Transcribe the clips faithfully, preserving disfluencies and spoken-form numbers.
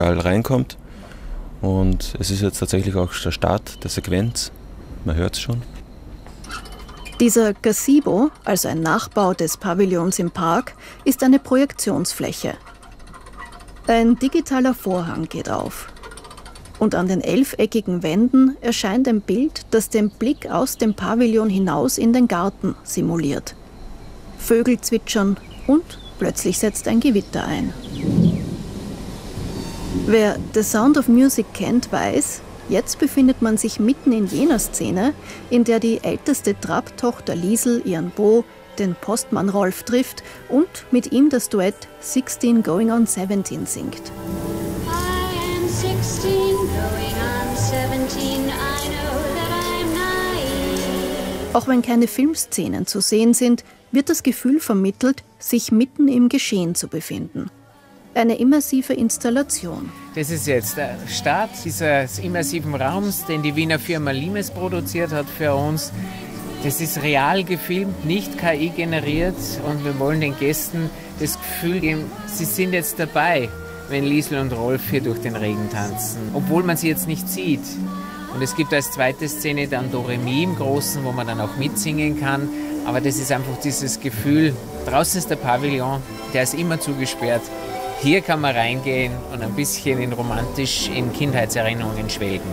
reinkommt. Und es ist jetzt tatsächlich auch der Start der Sequenz. Man hört es schon. Dieser Gazebo, also ein Nachbau des Pavillons im Park, ist eine Projektionsfläche. Ein digitaler Vorhang geht auf. Und an den elfeckigen Wänden erscheint ein Bild, das den Blick aus dem Pavillon hinaus in den Garten simuliert. Vögel zwitschern und plötzlich setzt ein Gewitter ein. Wer The Sound of Music kennt, weiß, jetzt befindet man sich mitten in jener Szene, in der die älteste Trapp-Tochter Liesl ihren Beau, den Postmann Rolf, trifft und mit ihm das Duett sixteen going on seventeen singt. I am sixteen, going on seventeen, I know that I'm naive. Auch wenn keine Filmszenen zu sehen sind, wird das Gefühl vermittelt, sich mitten im Geschehen zu befinden. Eine immersive Installation. Das ist jetzt der Start dieses immersiven Raums, den die Wiener Firma Limes produziert hat für uns. Das ist real gefilmt, nicht K I generiert, und wir wollen den Gästen das Gefühl geben, sie sind jetzt dabei, wenn Liesl und Rolf hier durch den Regen tanzen, obwohl man sie jetzt nicht sieht. Und es gibt als zweite Szene dann Do Re Mi im Großen, wo man dann auch mitsingen kann. Aber das ist einfach dieses Gefühl, draußen ist der Pavillon, der ist immer zugesperrt. Hier kann man reingehen und ein bisschen in romantisch in Kindheitserinnerungen schwelgen.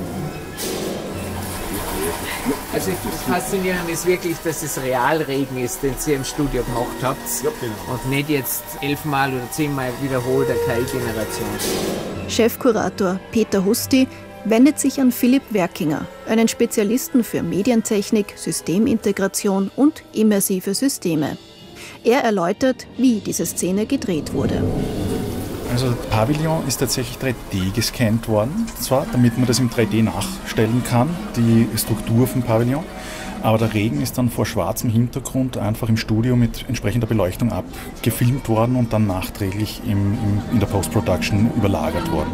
Also das Faszinierende ist wirklich, dass es Realregen ist, den ihr im Studio gemacht habt. Ja, genau. Und nicht jetzt elfmal oder zehnmal wiederholt der K I-Generation. Chefkurator Peter Husti wendet sich an Philipp Werkinger, einen Spezialisten für Medientechnik, Systemintegration und immersive Systeme. Er erläutert, wie diese Szene gedreht wurde. Also das Pavillon ist tatsächlich drei D gescannt worden, zwar, damit man das im drei D nachstellen kann, die Struktur vom Pavillon. Aber der Regen ist dann vor schwarzem Hintergrund einfach im Studio mit entsprechender Beleuchtung abgefilmt worden und dann nachträglich im, im, in der Post-Production überlagert worden.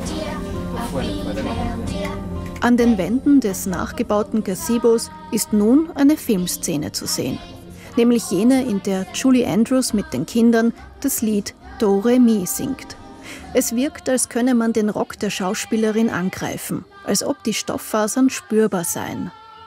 An den Wänden des nachgebauten Gazebos ist nun eine Filmszene zu sehen. Nämlich jene, in der Julie Andrews mit den Kindern das Lied Do Re Mi singt. Es wirkt, als könne man den Rock der Schauspielerin angreifen, als ob die Stofffasern spürbar seien.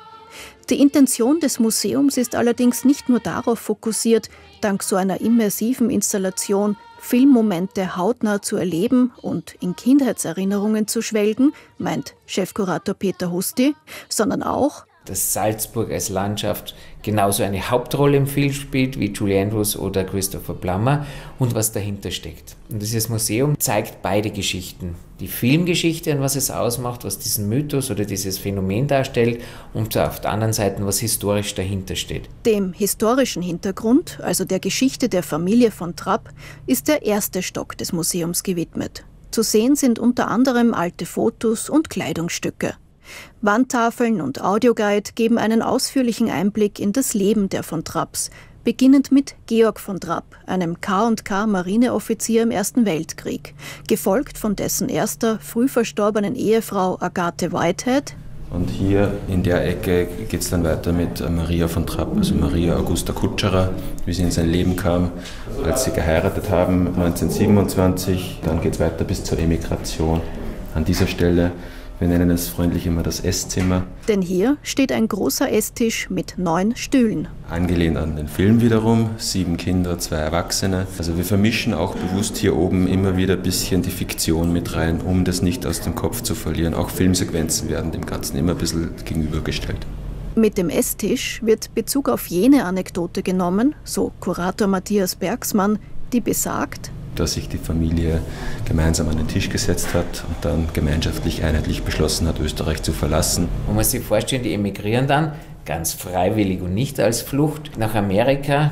Die Intention des Museums ist allerdings nicht nur darauf fokussiert, dank so einer immersiven Installation Filmmomente hautnah zu erleben und in Kindheitserinnerungen zu schwelgen, meint Chefkurator Peter Husti, sondern auch, dass Salzburg als Landschaft genauso eine Hauptrolle im Film spielt wie Julie Andrews oder Christopher Plummer und was dahinter steckt. Und dieses Museum zeigt beide Geschichten. Die Filmgeschichte und was es ausmacht, was diesen Mythos oder dieses Phänomen darstellt, und auf der anderen Seite, was historisch dahinter steht. Dem historischen Hintergrund, also der Geschichte der Familie von Trapp, ist der erste Stock des Museums gewidmet. Zu sehen sind unter anderem alte Fotos und Kleidungsstücke. Wandtafeln und Audioguide geben einen ausführlichen Einblick in das Leben der von Trapps, beginnend mit Georg von Trapp, einem K und K Marineoffizier im Ersten Weltkrieg, gefolgt von dessen erster, früh verstorbenen Ehefrau Agathe Whitehead. Und hier in der Ecke geht es dann weiter mit Maria von Trapp, also Maria Augusta Kutscherer, wie sie in sein Leben kam, als sie geheiratet haben, neunzehnhundertsiebenundzwanzig. Dann geht es weiter bis zur Emigration. An dieser Stelle, wir nennen es freundlich immer das Esszimmer. Denn hier steht ein großer Esstisch mit neun Stühlen. Angelehnt an den Film wiederum, sieben Kinder, zwei Erwachsene. Also wir vermischen auch bewusst hier oben immer wieder ein bisschen die Fiktion mit rein, um das nicht aus dem Kopf zu verlieren. Auch Filmsequenzen werden dem Ganzen immer ein bisschen gegenübergestellt. Mit dem Esstisch wird Bezug auf jene Anekdote genommen, so Kurator Matthias Bergsmann, die besagt, dass sich die Familie gemeinsam an den Tisch gesetzt hat und dann gemeinschaftlich einheitlich beschlossen hat, Österreich zu verlassen. Man muss sich vorstellen, die emigrieren dann, ganz freiwillig und nicht als Flucht, nach Amerika.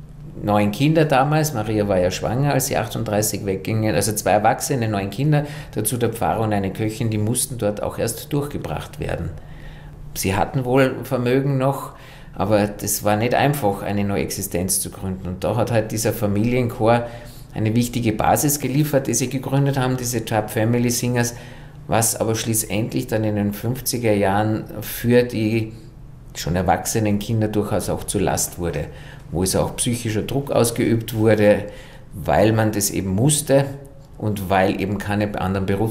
Neun Kinder damals, Maria war ja schwanger, als sie achtunddreißig weggingen, also zwei Erwachsene, neun Kinder, dazu der Pfarrer und eine Köchin, die mussten dort auch erst durchgebracht werden. Sie hatten wohl Vermögen noch, aber das war nicht einfach, eine neue Existenz zu gründen. Und da hat halt dieser Familienchor eine wichtige Basis geliefert, die sie gegründet haben, diese Trapp Family Singers, was aber schließlich dann in den fünfziger Jahren für die schon erwachsenen Kinder durchaus auch zur Last wurde, wo es auch psychischer Druck ausgeübt wurde, weil man das eben musste, und weil eben keine anderen